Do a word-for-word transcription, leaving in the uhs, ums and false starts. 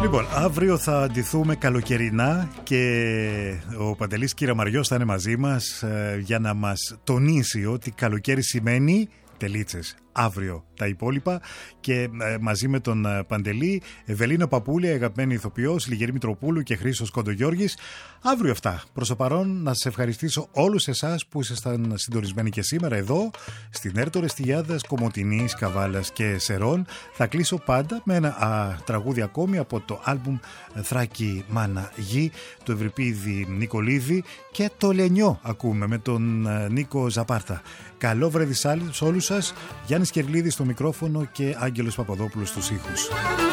Λοιπόν, αύριο θα αντιθούμε καλοκαιρινά και ο Παντελής Κυραμαριός θα είναι μαζί μας ε, για να μας τονίσει ότι καλοκαίρι σημαίνει τελίτσες. Αύριο τα υπόλοιπα και ε, μαζί με τον ε, Παντελή, Ευελίνα Παπούλια, αγαπημένη ηθοποιός, Λιγερή Μητροπούλου και Χρήστος Κοντογιώργης. Αύριο αυτά. Προς το παρόν να σας ευχαριστήσω όλους εσάς που ήσασταν συντονισμένοι και σήμερα εδώ στην Έρτο Ρεστιγιάδας, Κομοτηνής, Καβάλας και Σερών. Θα κλείσω πάντα με ένα α, τραγούδι ακόμη από το άλμπουμ Θράκη Μάνα Γη του Ευρυπίδη Νικολίδη και το Λενιό ακούμε με τον ε, Νίκο Ζαπάρτα. Καλό βράδυ σε όλους σας. Γιάννης Κερλίδης στο μικρόφωνο και Άγγελος Παπαδόπουλος στους ήχους.